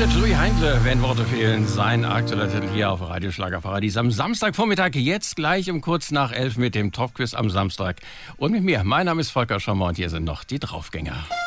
Louis Heintle, wenn Worte fehlen, sein aktueller Titel hier auf Radio Schlagerparadies am Samstagvormittag, jetzt gleich um kurz nach 11 mit dem Top-Quiz am Samstag. Und mit mir, mein Name ist Volker Schommer und hier sind noch die Draufgänger.